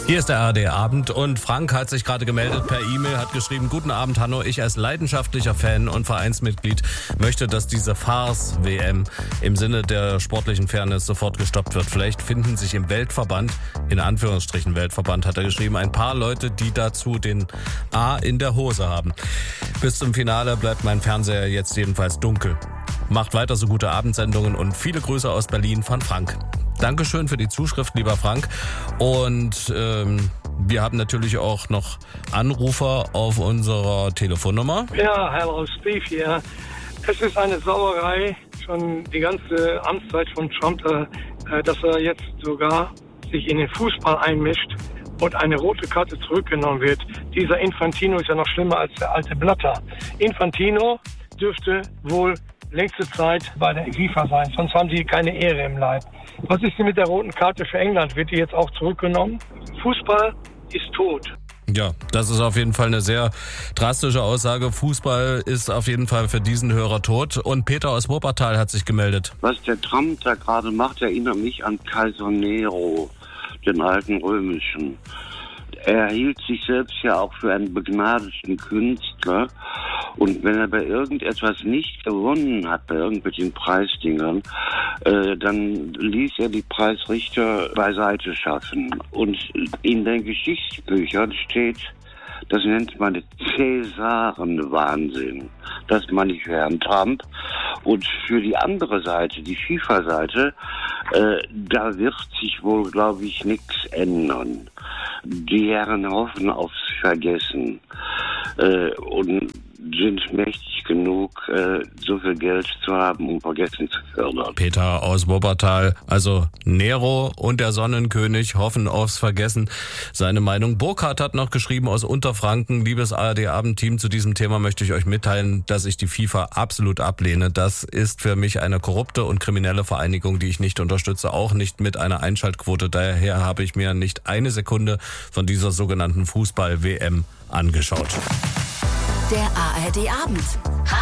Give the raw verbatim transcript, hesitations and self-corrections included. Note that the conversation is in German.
Hier ist der A R D-Abend und Frank hat sich gerade gemeldet per E-Mail, hat geschrieben: Guten Abend, Hanno, ich als leidenschaftlicher Fan und Vereinsmitglied möchte, dass diese Farce-W M im Sinne der sportlichen Fairness sofort gestoppt wird. Vielleicht finden sich im Weltverband, in Anführungsstrichen Weltverband, hat er geschrieben, ein paar Leute, die dazu den A in der Hose haben. Bis zum Finale bleibt mein Fernseher jetzt jedenfalls dunkel. Macht weiter so gute Abendsendungen und viele Grüße aus Berlin von Frank. Dankeschön für die Zuschrift, lieber Frank. Und ähm, wir haben natürlich auch noch Anrufer auf unserer Telefonnummer. Ja, hallo Steve hier. Es ist eine Sauerei, schon die ganze Amtszeit von Trump, äh, dass er jetzt sogar sich in den Fußball einmischt und eine rote Karte zurückgenommen wird. Dieser Infantino ist ja noch schlimmer als der alte Blatter. Infantino dürfte wohl längste Zeit bei der FIFA sein, sonst haben sie keine Ehre im Leib. Was ist denn mit der roten Karte für England? Wird die jetzt auch zurückgenommen? Fußball ist tot. Ja, das ist auf jeden Fall eine sehr drastische Aussage. Fußball ist auf jeden Fall für diesen Hörer tot. Und Peter aus Wuppertal hat sich gemeldet. Was der Trump da gerade macht, erinnert mich an Kaiser Nero, den alten römischen. Er hielt sich selbst ja auch für einen begnadeten Künstler. Und wenn er bei irgendetwas nicht gewonnen hat, bei irgendwelchen Preisdingern, äh, dann ließ er die Preisrichter beiseite schaffen. Und in den Geschichtsbüchern steht, das nennt man Cäsaren-Wahnsinn. Das meine ich für Herrn Trump. Und für die andere Seite, die FIFA-Seite, äh, da wird sich wohl, glaube ich, nichts ändern. Die Herren hoffen aufs Vergessen äh, und sind mächtig genug, äh, so viel Geld zu haben, um Vergessen zu fördern. Peter aus Wuppertal, also Nero und der Sonnenkönig hoffen aufs Vergessen. Seine Meinung. Burkhard hat noch geschrieben aus Unterfranken: Liebes A R D-Abendteam, zu diesem Thema möchte ich euch mitteilen, dass ich die FIFA absolut ablehne. Das ist für mich eine korrupte und kriminelle Vereinigung, die ich nicht unterstütze, auch nicht mit einer Einschaltquote. Daher habe ich mir nicht eine Sekunde von dieser sogenannten Fußball-W M angeschaut. Der A R D-Abend.